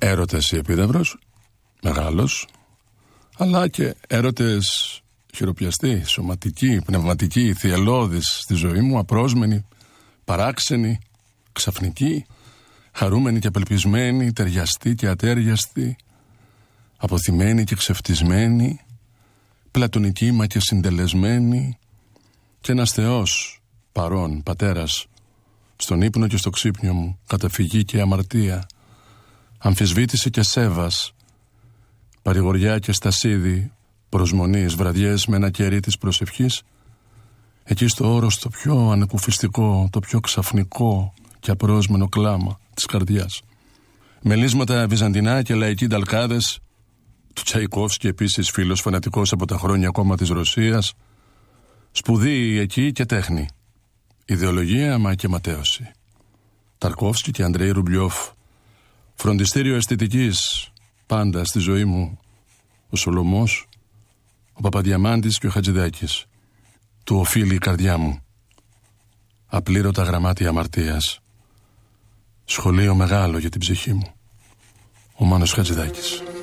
Έρωτες η επίδαυρος, μεγάλος, αλλά και έρωτες χειροπιαστοί, σωματικοί, πνευματικοί, θυελλώδεις στη ζωή μου, απρόσμενοι, παράξενοι, ξαφνικοί, χαρούμενοι και απελπισμένοι, ταιριαστοί και ατέριαστοι, αποθυμένοι και ξεφτισμένοι, πλατωνικοί μα και συντελεσμένοι, και ένας Θεός παρών, πατέρας, στον ύπνο και στο ξύπνιο μου, καταφυγή και αμαρτία, αμφισβήτηση και σέβας, παρηγοριά και στασίδι, προσμονής, βραδιές με ένα κερί της προσευχής, εκεί στο όρος το πιο ανεκουφιστικό, το πιο ξαφνικό και απρόσμενο κλάμα της καρδιάς. Μελίσματα βυζαντινά και λαϊκοί νταλκάδες του Τσαϊκόφσκι, επίσης φίλος φανατικός από τα χρόνια ακόμα της Ρωσίας, σπουδή εκεί και τέχνη, ιδεολογία μα και ματέωση. Ταρκόφσκι και Αντρέι Ρουμπλιόφ, φροντιστήριο αισθητικής πάντα στη ζωή μου, ο Σολωμός, ο Παπαδιαμάντης και ο Χατζηδάκης. Του οφείλει η καρδιά μου απλήρωτα γραμμάτια αμαρτίας, σχολείο μεγάλο για την ψυχή μου. Ο Μάνος Χατζηδάκης.